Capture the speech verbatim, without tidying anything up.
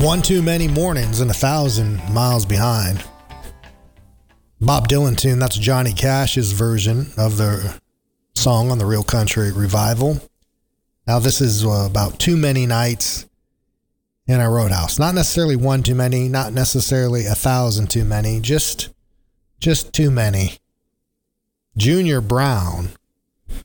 One Too Many Mornings and a Thousand Miles Behind. Bob Dylan tune, that's Johnny Cash's version of the song on the Real Country Revival. Now this is uh, about too many nights in a roadhouse. Not necessarily one too many, not necessarily a thousand too many, just, just too many. Junior Brown